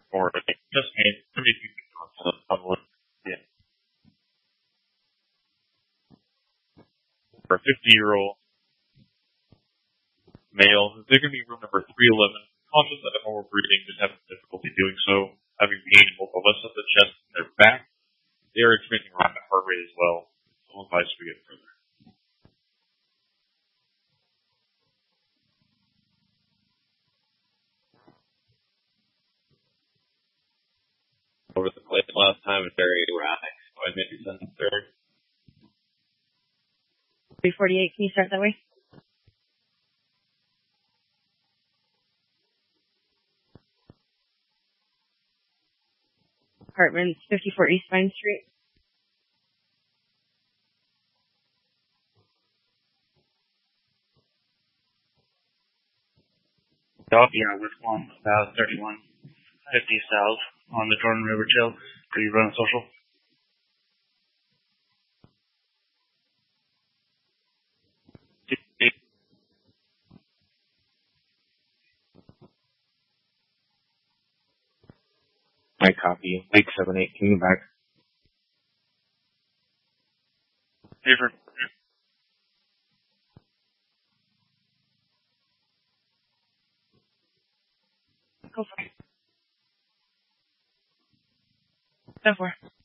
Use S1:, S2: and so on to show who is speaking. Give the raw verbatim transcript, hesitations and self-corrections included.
S1: Or like, just me, how many people on the public? Yeah. For a fifty-year-old male, they're going to be room number three eleven. Conscious that if we're breathing, just having difficulty doing so, having pain in both the left side of the chest and their back. They are experiencing rapid heart rate as well. So advice we get further. Over the place last time, it's very erratic, so I'd maybe send the third.
S2: three forty-eight, can you start that way? Apartments, fifty-four East Vine Street.
S3: Yeah, with one, uh, thirty-one fifty south on the Jordan River Trail. Do you run a social?
S1: My copy. Lake seven eight, can you back?
S3: Different.
S2: Go for it. Go for it.